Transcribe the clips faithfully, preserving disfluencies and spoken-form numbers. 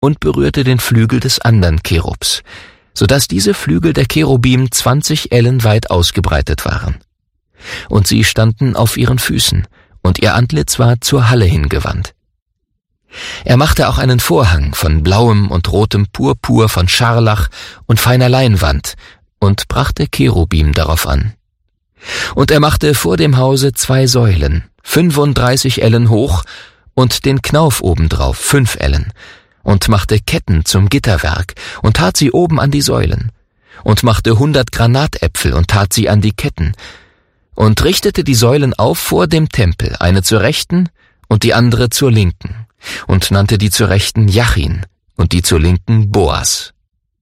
und berührte den Flügel des andern Cherubs, so dass diese Flügel der Cherubim zwanzig Ellen weit ausgebreitet waren. Und sie standen auf ihren Füßen, und ihr Antlitz war zur Halle hingewandt. Er machte auch einen Vorhang von blauem und rotem Purpur, von Scharlach und feiner Leinwand und brachte Cherubim darauf an. Und er machte vor dem Hause zwei Säulen, fünfunddreißig Ellen hoch, und den Knauf obendrauf, fünf Ellen, und machte Ketten zum Gitterwerk und tat sie oben an die Säulen, und machte hundert Granatäpfel und tat sie an die Ketten, und richtete die Säulen auf vor dem Tempel, eine zur Rechten und die andere zur Linken, und nannte die zur Rechten Jachin und die zur Linken Boas.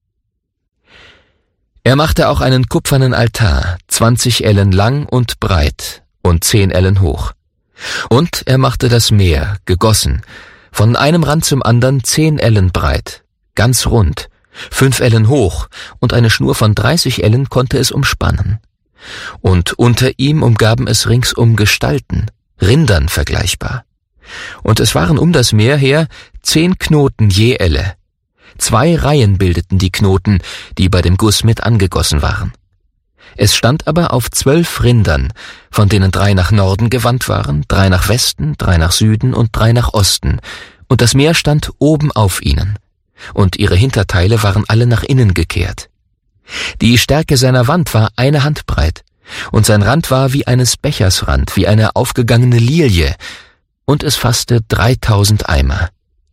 Er machte auch einen kupfernen Altar, zwanzig Ellen lang und breit und zehn Ellen hoch. Und er machte das Meer, gegossen, von einem Rand zum andern zehn Ellen breit, ganz rund, fünf Ellen hoch, und eine Schnur von dreißig Ellen konnte es umspannen. Und unter ihm umgaben es ringsum Gestalten, Rindern vergleichbar. Und es waren um das Meer her zehn Knoten je Elle. Zwei Reihen bildeten die Knoten, die bei dem Guss mit angegossen waren. Es stand aber auf zwölf Rindern, von denen drei nach Norden gewandt waren, drei nach Westen, drei nach Süden und drei nach Osten, und das Meer stand oben auf ihnen, und ihre Hinterteile waren alle nach innen gekehrt. Die Stärke seiner Wand war eine Hand breit, und sein Rand war wie eines Bechers Rand, wie eine aufgegangene Lilie, und es fasste dreitausend Eimer.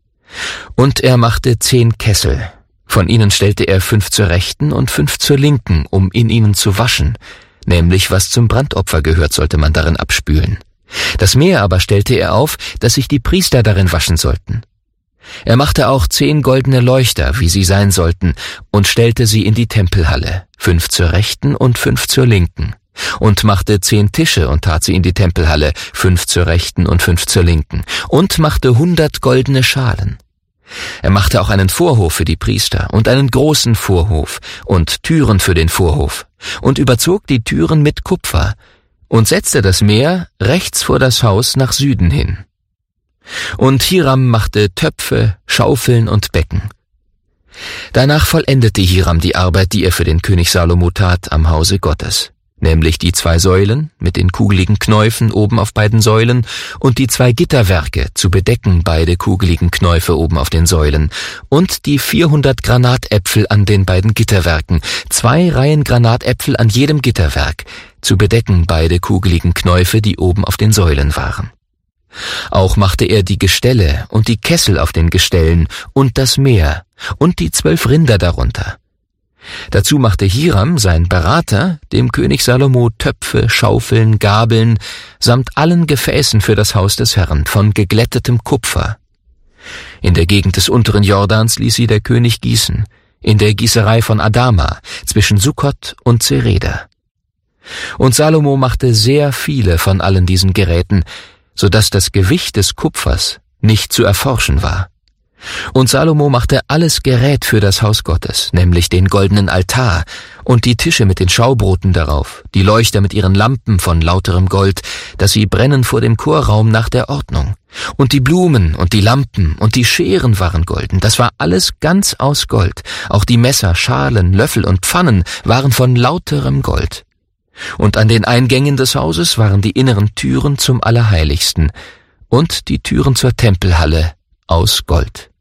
Und er machte zehn Kessel, von ihnen stellte er fünf zur Rechten und fünf zur Linken, um in ihnen zu waschen, nämlich was zum Brandopfer gehört, sollte man darin abspülen. Das Meer aber stellte er auf, dass sich die Priester darin waschen sollten. Er machte auch zehn goldene Leuchter, wie sie sein sollten, und stellte sie in die Tempelhalle, fünf zur Rechten und fünf zur Linken, und machte zehn Tische und tat sie in die Tempelhalle, fünf zur Rechten und fünf zur Linken, und machte hundert goldene Schalen. Er machte auch einen Vorhof für die Priester und einen großen Vorhof und Türen für den Vorhof und überzog die Türen mit Kupfer und setzte das Meer rechts vor das Haus nach Süden hin. Und Hiram machte Töpfe, Schaufeln und Becken. Danach vollendete Hiram die Arbeit, die er für den König Salomo tat am Hause Gottes, nämlich die zwei Säulen mit den kugeligen Knäufen oben auf beiden Säulen und die zwei Gitterwerke zu bedecken beide kugeligen Knäufe oben auf den Säulen und die vierhundert Granatäpfel an den beiden Gitterwerken, zwei Reihen Granatäpfel an jedem Gitterwerk, zu bedecken beide kugeligen Knäufe, die oben auf den Säulen waren. Auch machte er die Gestelle und die Kessel auf den Gestellen und das Meer und die zwölf Rinder darunter. Dazu machte Hiram, sein Berater, dem König Salomo Töpfe, Schaufeln, Gabeln, samt allen Gefäßen für das Haus des Herrn, von geglättetem Kupfer. In der Gegend des unteren Jordans ließ sie der König gießen, in der Gießerei von Adama, zwischen Sukkot und Zereda. Und Salomo machte sehr viele von allen diesen Geräten, so dass das Gewicht des Kupfers nicht zu erforschen war. Und Salomo machte alles Gerät für das Haus Gottes, nämlich den goldenen Altar und die Tische mit den Schaubroten darauf, die Leuchter mit ihren Lampen von lauterem Gold, dass sie brennen vor dem Chorraum nach der Ordnung. Und die Blumen und die Lampen und die Scheren waren golden, das war alles ganz aus Gold. Auch die Messer, Schalen, Löffel und Pfannen waren von lauterem Gold. Und an den Eingängen des Hauses waren die inneren Türen zum Allerheiligsten und die Türen zur Tempelhalle aus Gold.